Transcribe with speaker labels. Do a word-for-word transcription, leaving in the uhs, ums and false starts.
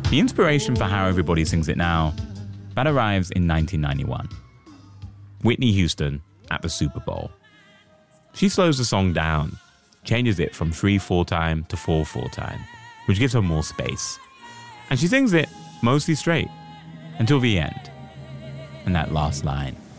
Speaker 1: The inspiration for How Everybody Sings It Now, that arrives in nineteen ninety-one. Whitney Houston at the Super Bowl. She slows the song down, changes it from three four time to four four time, which gives her more space. And she sings it mostly straight until the end. And that last line.